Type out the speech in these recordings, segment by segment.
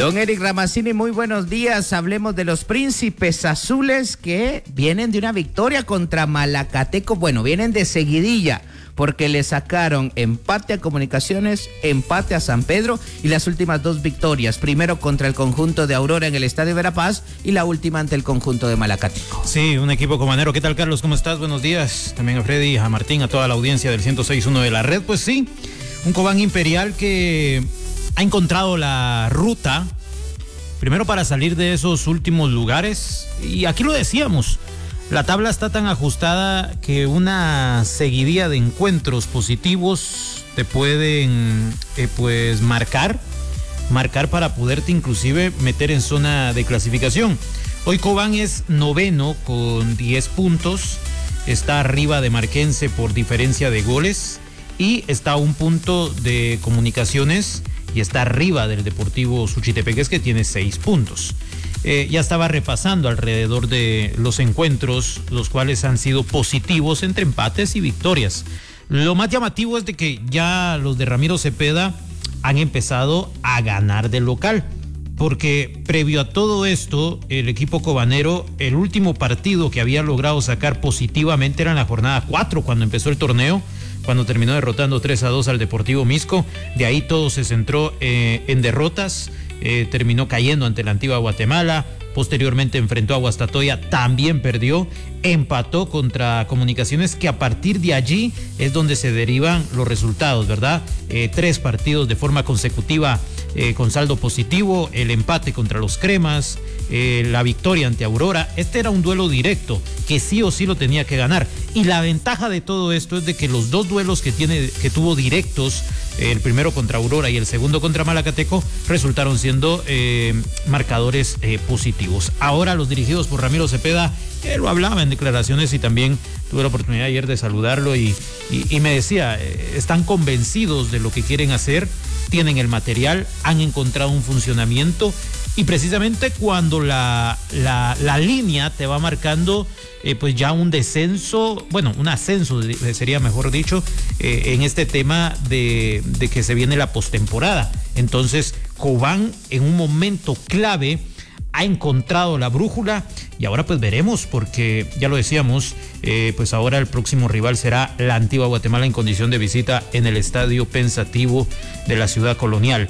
Don Eric Ramazzini, muy buenos días. Hablemos de los Príncipes Azules que vienen de una victoria contra Malacateco. Bueno, vienen de seguidilla porque le sacaron empate a Comunicaciones, empate a San Pedro y las últimas dos victorias. Primero contra el conjunto de Aurora en el Estadio Verapaz y la última ante el conjunto de Malacateco. Sí, un equipo comanero. ¿Qué tal, Carlos? ¿Cómo estás? Buenos días. También a Freddy, a Martín, a toda la audiencia del 106.1 de la red. Pues sí, un Cobán Imperial que ha encontrado la ruta, primero para salir de esos últimos lugares, y aquí lo decíamos, la tabla está tan ajustada que una seguidilla de encuentros positivos te pueden pues marcar para poderte inclusive meter en zona de clasificación. Hoy Cobán es noveno con 10 puntos, está arriba de Marquense por diferencia de goles y está a un punto de Comunicaciones y está arriba del Deportivo Suchitepeques, que tiene 6 puntos. Ya estaba repasando alrededor de los encuentros, los cuales han sido positivos entre empates y victorias. Lo más llamativo es de que ya los de Ramiro Cepeda han empezado a ganar del local, porque previo a todo esto, el equipo cobanero, el último partido que había logrado sacar positivamente era en la jornada 4, cuando empezó el torneo, cuando terminó derrotando 3-2 al Deportivo Misco. De ahí todo se centró en derrotas, terminó cayendo ante la Antigua Guatemala, posteriormente enfrentó a Guastatoya, también perdió, empató contra Comunicaciones, que a partir de allí es donde se derivan los resultados, ¿verdad? 3 partidos de forma consecutiva con saldo positivo, el empate contra los Cremas, la victoria ante Aurora. Este era un duelo directo que sí o sí lo tenía que ganar, y la ventaja de todo esto es de que los dos duelos que tuvo directos, el primero contra Aurora y el segundo contra Malacateco, resultaron siendo marcadores positivos. Ahora los dirigidos por Ramiro Cepeda, lo hablaba en declaraciones y también tuve la oportunidad ayer de saludarlo y me decía, están convencidos de lo que quieren hacer, tienen el material, han encontrado un funcionamiento, y precisamente cuando la línea te va marcando pues ya un descenso, bueno, un ascenso sería mejor dicho, en este tema de que se viene la postemporada. Entonces Cobán en un momento clave ha encontrado la brújula, y ahora pues veremos, porque ya lo decíamos, pues ahora el próximo rival será la Antigua Guatemala en condición de visita en el Estadio Pensativo de la Ciudad Colonial.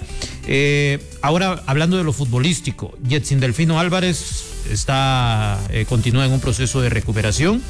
Ahora, hablando de lo futbolístico, Jetsin Delfino Álvarez continúa en un proceso de recuperación.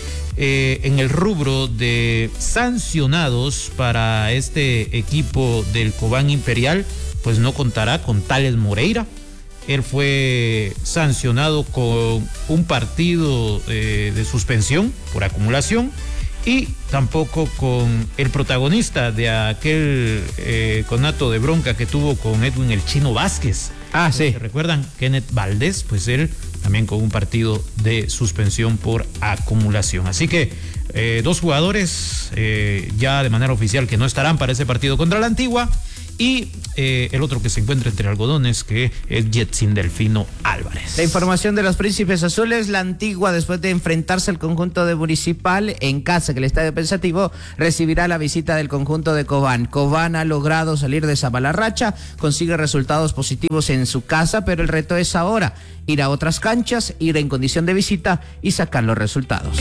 En el rubro de sancionados para este equipo del Cobán Imperial, pues no contará con Tales Moreira. Él fue sancionado con un partido de suspensión por acumulación, y tampoco con el protagonista de aquel conato de bronca que tuvo con Edwin el Chino Vázquez. Ah, sí. ¿Recuerdan? Kenneth Valdés, pues él también con un partido de suspensión por acumulación. Así que 2 jugadores ya de manera oficial que no estarán para ese partido contra la Antigua, y el otro que se encuentra entre algodones, que es Jetsin Delfino Álvarez. La información de los Príncipes Azules: la Antigua, después de enfrentarse al conjunto de Municipal en casa, que el Estadio Pensativo, recibirá la visita del conjunto de Cobán. Cobán ha logrado salir de esa mala racha, consigue resultados positivos en su casa, pero el reto es ahora ir a otras canchas, ir en condición de visita y sacar los resultados.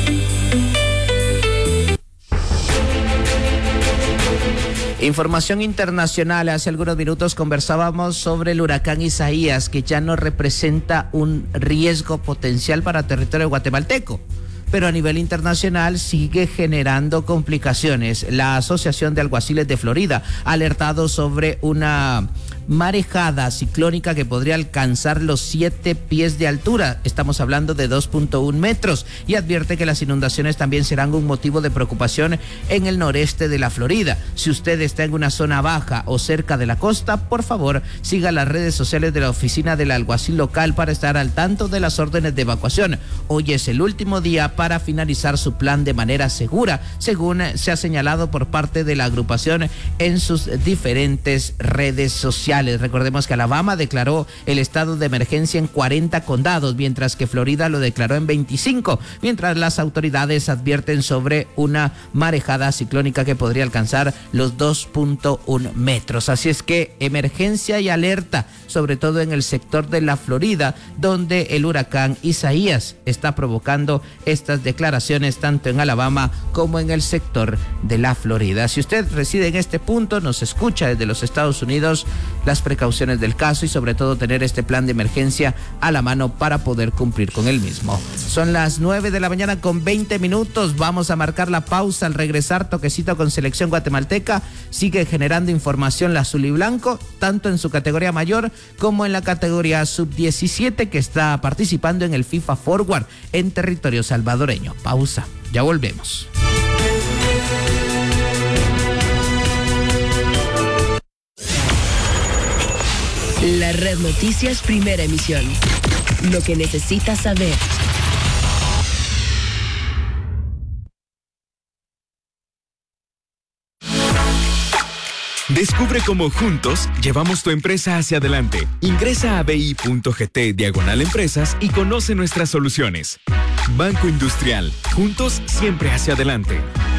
Información internacional. Hace algunos minutos conversábamos sobre el huracán Isaías, que ya no representa un riesgo potencial para territorio guatemalteco, pero a nivel internacional sigue generando complicaciones. La Asociación de Alguaciles de Florida ha alertado sobre una marejada ciclónica que podría alcanzar los 7 pies de altura. Estamos hablando de 2.1 metros, y advierte que las inundaciones también serán un motivo de preocupación en el noreste de la Florida. Si usted está en una zona baja o cerca de la costa, por favor, siga las redes sociales de la oficina del alguacil local para estar al tanto de las órdenes de evacuación. Hoy es el último día para finalizar su plan de manera segura, según se ha señalado por parte de la agrupación en sus diferentes redes sociales. especiales. Recordemos que Alabama declaró el estado de emergencia en 40 condados, mientras que Florida lo declaró en 25, mientras las autoridades advierten sobre una marejada ciclónica que podría alcanzar los 2.1 metros. Así es que emergencia y alerta, sobre todo en el sector de la Florida, donde el huracán Isaías está provocando estas declaraciones tanto en Alabama como en el sector de la Florida. Si usted reside en este punto, nos escucha desde los Estados Unidos, las precauciones del caso y sobre todo tener este plan de emergencia a la mano para poder cumplir con el mismo. Son las 9 de la mañana con 20 minutos. Vamos a marcar la pausa. Al regresar, toquecito con selección guatemalteca. Sigue generando información la azul y blanco, tanto en su categoría mayor como en la categoría sub-17 que está participando en el FIFA Forward en territorio salvadoreño. Pausa. Ya volvemos. La Red Noticias, primera emisión. Lo que necesitas saber. Descubre cómo juntos llevamos tu empresa hacia adelante. Ingresa a bi.gt/empresas y conoce nuestras soluciones. Banco Industrial. Juntos siempre hacia adelante.